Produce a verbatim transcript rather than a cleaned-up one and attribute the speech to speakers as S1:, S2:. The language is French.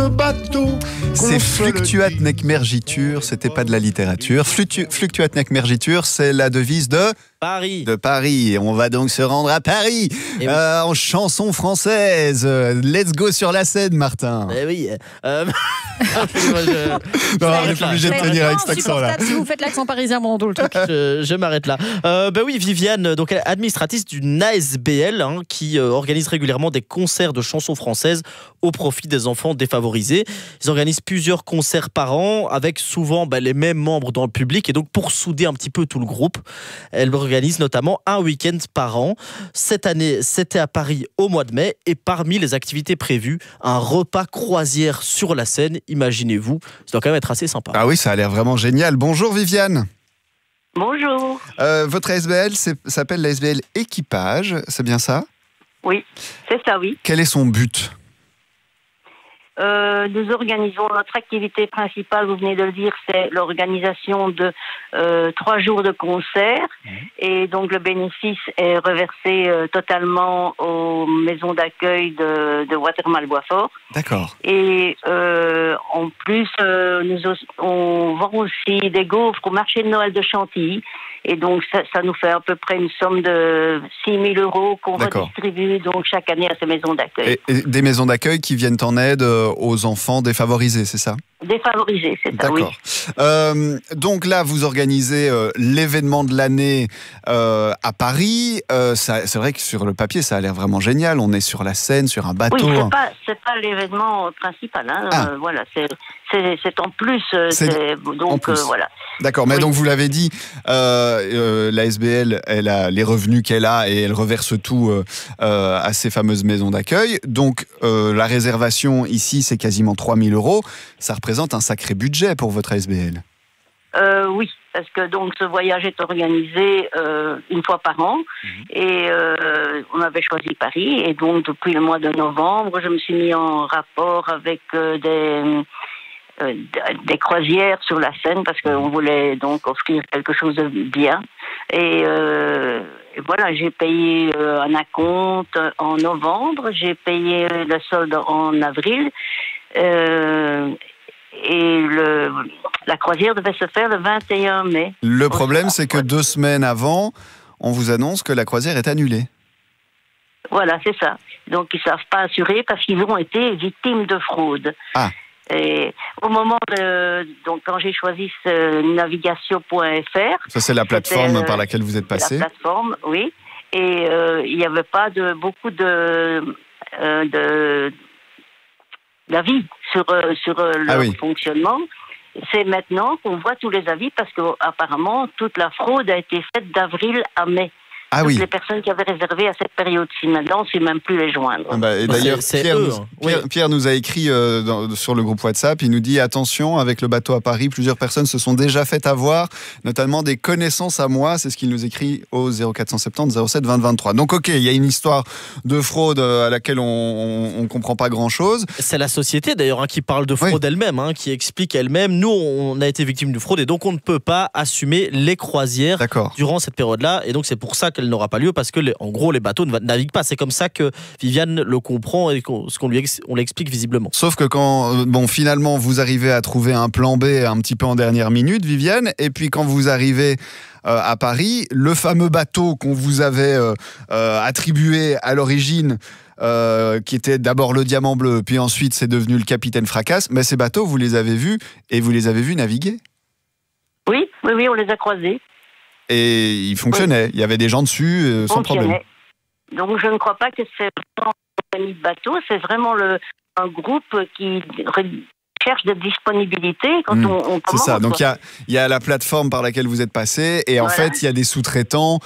S1: bateau.
S2: C'est Fluctuat nec mergitur, c'était pas de la littérature. Fluctu- Fluctuat nec mergitur, c'est la devise de
S3: Paris.
S2: de Paris. Et on va donc se rendre à Paris
S3: Et
S2: euh, en chanson française. Let's go sur la scène, Martin.
S3: Eh oui. Euh... Moi, je...
S2: Non, on n'est pas obligé de tenir avec cet accent-là.
S4: Si vous faites l'accent parisien pendant tout le truc.
S3: je, je m'arrête là. Euh, ben oui, Viviane, donc administratrice d'une A S B L hein, qui euh, organise régulièrement des concerts de chansons françaises au profit des enfants défavorisés. Ils organisent plusieurs concerts par an avec souvent ben, les mêmes membres dans le public et donc pour souder un petit peu tout le groupe, elle organise notamment un week-end par an. Cette année, c'était à Paris au mois de mai et parmi les activités prévues, un repas croisière sur la Seine. Imaginez-vous, ça doit quand même être assez sympa.
S2: Ah oui, ça a l'air vraiment génial. Bonjour Viviane.
S5: Bonjour.
S2: Euh, votre A S B L c'est- s'appelle l'A S B L Équipage, c'est bien ça?
S5: Oui, c'est ça, oui.
S2: Quel est son but?
S5: Euh, nous organisons notre activité principale, vous venez de le dire, c'est l'organisation de euh, trois jours de concert. Mmh. Et donc le bénéfice est reversé euh, totalement aux maisons d'accueil de, de Watermal-Boisfort.
S2: D'accord.
S5: Et euh, en plus, euh, nous os- on vend aussi des gaufres au marché de Noël de Chantilly. Et donc, ça, ça nous fait à peu près une somme de six mille euros qu'on
S2: D'accord.
S5: redistribue donc chaque année à ces maisons d'accueil.
S2: Et, et des maisons d'accueil qui viennent en aide euh, aux enfants défavorisés, c'est ça?
S5: Défavorisés, c'est ça, oui.
S2: D'accord. Euh, donc là, vous organisez euh, l'événement de l'année euh, à Paris. Euh, ça, c'est vrai que sur le papier, ça a l'air vraiment génial. On est sur la Seine, sur un bateau.
S5: Oui, c'est pas, c'est pas l'événement principal. Hein.
S2: Ah.
S5: Euh, voilà, c'est, c'est, c'est en plus. euh,
S2: C'est
S5: c'est, donc
S2: en plus.
S5: euh, voilà.
S2: D'accord, mais
S5: Oui.
S2: donc vous l'avez dit, euh, euh, la S B L, elle a les revenus qu'elle a et elle reverse tout euh, euh, à ces fameuses maisons d'accueil. Donc euh, la réservation ici, c'est quasiment trois mille euros. Ça représente un sacré budget pour votre A S B L.
S5: Euh, oui, parce que donc ce voyage est organisé euh, une fois par an mmh. et euh, on avait choisi Paris et donc depuis le mois de novembre, je me suis mis en rapport avec euh, des euh, des croisières sur la Seine parce qu'on voulait donc offrir quelque chose de bien et, euh, et voilà, j'ai payé euh, un acompte en novembre, j'ai payé le solde en avril. Euh, Et le, la croisière devait se faire le vingt et un mai.
S2: Le problème, c'est que deux semaines avant, on vous annonce que la croisière est annulée.
S5: Voilà, c'est ça. Donc, ils ne savent pas assurer parce qu'ils ont été victimes de fraude.
S2: Ah.
S5: Et au moment de... Donc, quand j'ai choisi ce navigation point f r...
S2: Ça, c'est la plateforme
S5: euh,
S2: par laquelle vous êtes passé.
S5: La plateforme, oui. Et euh, il n'y avait pas de, beaucoup de... Euh, de d'avis sur, euh, sur euh, leur
S2: ah oui.
S5: fonctionnement. C'est maintenant qu'on voit tous les avis parce qu'apparemment, toute la fraude a été faite d'avril à mai.
S2: Ah
S5: Toutes
S2: oui.
S5: les personnes qui avaient réservé à cette période-ci, maintenant, on ne sait même plus les joindre.
S2: Ah bah, et d'ailleurs,
S3: c'est, c'est
S2: Pierre,
S3: eux,
S2: nous,
S3: hein.
S2: Pierre,
S3: Oui.
S2: Pierre nous a écrit euh, dans, sur le groupe WhatsApp, il nous dit « Attention, avec le bateau à Paris, plusieurs personnes se sont déjà faites avoir, notamment des connaissances à moi. » C'est ce qu'il nous écrit au zéro quatre cent soixante-dix zéro sept vingt vingt-trois. Donc ok, il y a une histoire de fraude à laquelle on ne comprend pas grand-chose.
S3: C'est la société d'ailleurs hein, qui parle de fraude
S2: oui.
S3: elle-même, hein, qui explique elle-même. Nous, on a été victime de fraude et donc on ne peut pas assumer les croisières
S2: D'accord.
S3: durant cette période-là. Et donc c'est pour ça qu'elle n'aura pas lieu parce que les, en gros les bateaux ne naviguent pas. C'est comme ça que Viviane le comprend et qu'on, ce qu'on lui ex, on l'explique visiblement.
S2: Sauf que quand, bon, finalement, vous arrivez à trouver un plan B un petit peu en dernière minute, Viviane, et puis quand vous arrivez euh, à Paris, le fameux bateau qu'on vous avait euh, euh, attribué à l'origine, euh, qui était d'abord le Diamant Bleu, puis ensuite c'est devenu le Capitaine Fracasse, mais ces bateaux, vous les avez vus, et vous les avez vus naviguer.
S5: Oui, oui, oui, on les a croisés.
S2: Et ils fonctionnaient, oui. Il y avait des gens dessus, euh, sans problème.
S5: Donc je ne crois pas que c'est vraiment une compagnie de bateau, c'est vraiment le, un groupe qui cherche de disponibilité quand mmh, on, on commence.
S2: C'est ça, donc il y a, y a la plateforme par laquelle vous êtes passé et en voilà. fait il y a des sous-traitants